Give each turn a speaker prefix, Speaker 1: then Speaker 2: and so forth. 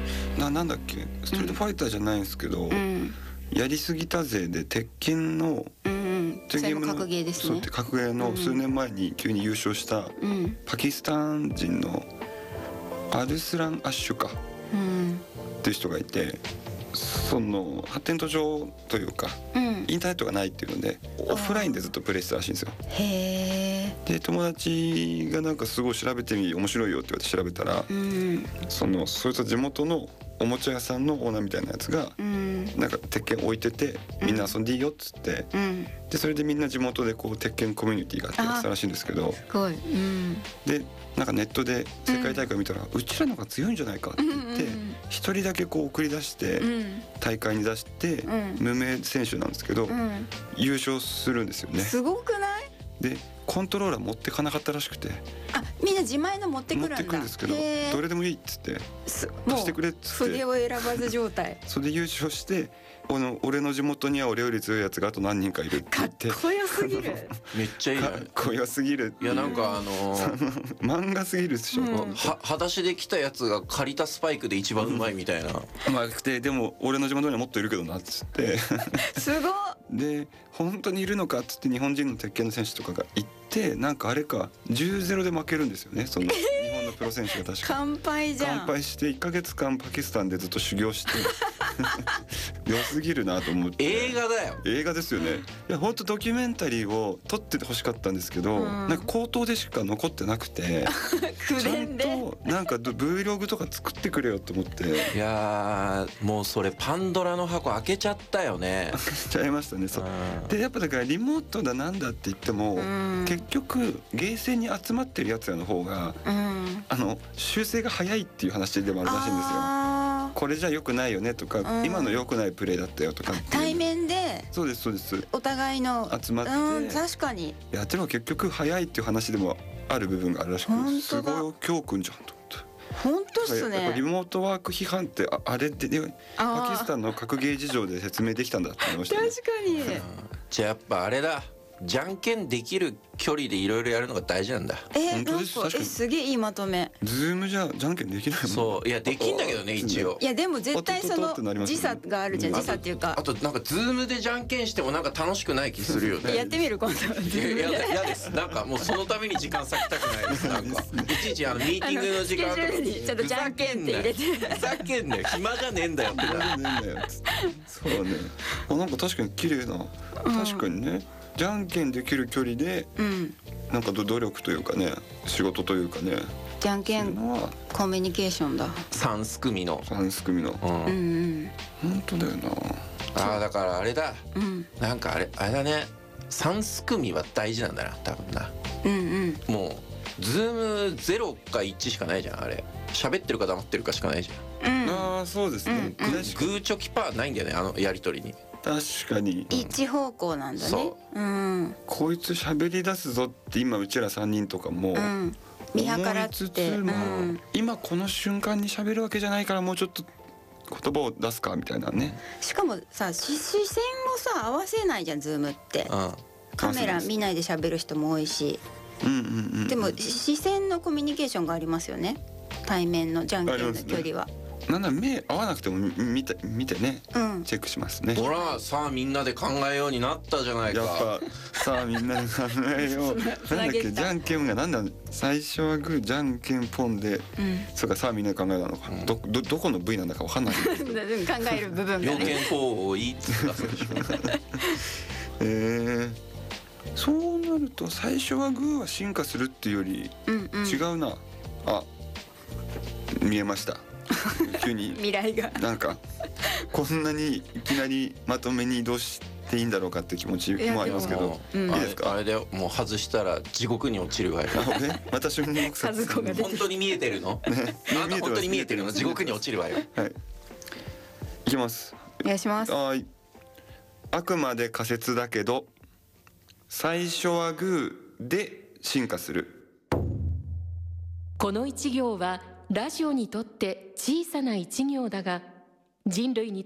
Speaker 1: なんだっけ、ストリートファイターじゃないんですけど、やりすぎたぜで鉄拳の、
Speaker 2: それも格ゲーですね。
Speaker 1: そうって格ゲーの数年前に急に優勝したパキスタン人のアルスラン・アッシュか、っていう人がいて、その発展途上というか、インターネットがないっていうのでオフラインでずっとプレイしてたらしいんですよ。
Speaker 2: へー。
Speaker 1: で友達がなんかすごい調べてみ面白いよって言われて調べたら、そいつは地元のおもちゃ屋さんのオーナーみたいなやつが、なんか鉄拳置いててみんな遊んでいいよっつって、でそれでみんな地元でこう鉄拳コミュニティがあってやってたらしいんですけど、
Speaker 2: すごい、
Speaker 1: でなんかネットで世界大会見たら、うちらの方が強いんじゃないかって言って一人だけこう送り出して大会に出して、無名選手なんですけど、優勝するんですよね。
Speaker 2: すごくない？
Speaker 1: でコントローラー持ってかなかったらしくて、
Speaker 2: みんな自前の持ってくるんだ。
Speaker 1: 持ってくるんですけど、どれでもいいっつって貸してくれっつって
Speaker 2: 筆を選ばず状態
Speaker 1: それで優勝して、俺の地元には俺より強いやつがあと何人かいるって言って、
Speaker 2: かっこよすぎる
Speaker 3: めっちゃいいね。
Speaker 1: かっこよすぎる。
Speaker 3: いやなんか
Speaker 1: 漫画すぎるでしょ、
Speaker 3: 裸足で来たやつが借りたスパイクで一番うまいみたいな。
Speaker 1: まあでも俺の地元にはもっといるけどなっつって
Speaker 2: すごっ。
Speaker 1: で本当にいるのかっつって日本人の鉄拳の選手とかが行って、なんかあれか 10-0 で負けるんですよね、その日本のプロ選手が確か
Speaker 2: 乾杯じゃん。
Speaker 1: 乾杯して1ヶ月間パキスタンでずっと修行して良すぎるなと思って。
Speaker 3: 映画だよ。
Speaker 1: 映画ですよね。いや本当ドキュメンタリーを撮っててほしかったんですけど、なんか口頭でしか残ってなくてちゃんとなんか Vlog とか作ってくれよと思って。
Speaker 3: いやもうそれパンドラの箱開けちゃったよね。
Speaker 1: 開けちゃいましたね。そうでやっぱだからリモートだなんだって言っても、結局ゲーセンに集まってるやつらの方が、修正が早いっていう話でもあるらしいんですよ。これじゃ良くないよねとか、今の良くないプレーだったよとか
Speaker 2: 対面で
Speaker 1: そうですそうです、
Speaker 2: お互いの
Speaker 1: 集まって、
Speaker 2: 確かに
Speaker 1: やっても結局早いっていう話でもある部分があるらしく、すごい教訓じゃんと思って。
Speaker 2: 本当っすね。
Speaker 1: やっぱリモートワーク批判ってあれで、パキスタンの格ゲー事情で説明できたんだって思いましたね。
Speaker 2: 確かに
Speaker 3: じゃあやっぱあれだ、じゃんけんできる距離でいろいろやるのが大事なんだ。
Speaker 1: 本当です。確かに
Speaker 2: すげえいいまとめ。
Speaker 1: ズームじゃじゃんけんできないもん。
Speaker 3: そういやできんだけどね一応。
Speaker 2: いやでも絶対その時差があるじゃん。時差っていうか、
Speaker 3: あとなんかズームでじゃんけんしてもなんか楽しくない気するよね。
Speaker 2: やってみる今度。
Speaker 3: いや嫌です。なんかもうそのために時間割きたくないです。なんかいちいちミーティングの時間とかに
Speaker 2: ちょっとじゃんけんって入れて、
Speaker 3: ふざけんなよ、暇じゃねえんだよってな。
Speaker 1: そうね。なんか確かに綺麗な、確かにね、じゃんけんできる距離で、なんか努力というかね、仕事というかね、
Speaker 2: じゃんけんコミュニケーションだ。
Speaker 3: 三すくみの
Speaker 1: 本当だよな。
Speaker 3: だからあれだ、なんかあれだね、三すくみは大事なんだな多分な。もうズーム0か1しかないじゃん。あれ喋ってるか黙ってるかしかないじゃん。
Speaker 1: そうですね。
Speaker 3: グーチョキパーないんだよね、あのやり取りに。
Speaker 1: 確かに
Speaker 2: 一方向なんだね。
Speaker 1: こいつ喋り出すぞって今うちら3人とかも
Speaker 2: 見計らって、
Speaker 1: 今この瞬間に喋るわけじゃないからもうちょっと言葉を出すかみたいなね。
Speaker 2: しかもさ視線もさ合わせないじゃんズームって。カメラ見ないで喋る人も多いし、でも視線のコミュニケーションがありますよね、対面のじゃんけんの距離は。
Speaker 1: なんだ目合わなくても見てね、チェックしますね。
Speaker 3: ほらさあみんなで考えようになったじゃないか。
Speaker 1: やっぱさあみんなで考えようなんだっけ、じゃんけんがなんだ、最初はグーじゃんけんポンで、そうか、さあみんなで考えたのか、どこの部位なんだかわかんない。考
Speaker 2: える部分がね。
Speaker 3: 要件行為って言ったそうでしょ。
Speaker 1: そうなると最初はグーは進化するっていうより違うな。見えました。急に
Speaker 2: 未来が
Speaker 1: なんかこんなにいきなりまとめに移動していいんだろうかって気持ちもありますけど、いいですか？
Speaker 3: あれでもう外したら地獄に落ちるわよ。
Speaker 1: また春国殺
Speaker 3: 本当に見えてるの？あんた本当に見えてるの？地獄に落ちるわよ。
Speaker 1: はい。いきます。
Speaker 2: お願いします。
Speaker 1: はい。あくまで仮説だけど最初はグーで進化する。
Speaker 4: この一行はラジオにとって小さな一行だが人類に